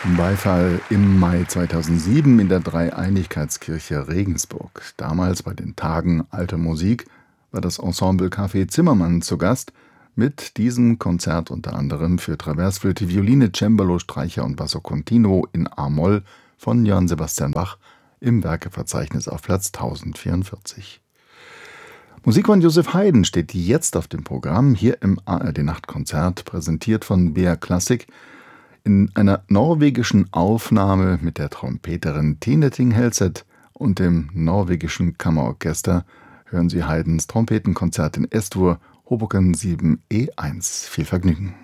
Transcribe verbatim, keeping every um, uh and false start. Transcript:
Beifall im Mai zweitausendsieben in der Dreieinigkeitskirche Regensburg. Damals bei den Tagen Alte Musik war das Ensemble Café Zimmermann zu Gast mit diesem Konzert unter anderem für Traversflöte, Violine, Cembalo, Streicher und Basso Continuo in a-Moll von Johann Sebastian Bach im Werkeverzeichnis auf Platz tausendvierundvierzig. Musik von Joseph Haydn steht jetzt auf dem Programm, hier im A R D-Nachtkonzert, präsentiert von B R Classic, in einer norwegischen Aufnahme mit der Trompeterin Tine Thing Helseth und dem norwegischen Kammerorchester hören Sie Haydns Trompetenkonzert in Es-Dur, Hoboken sieben E eins. Viel Vergnügen.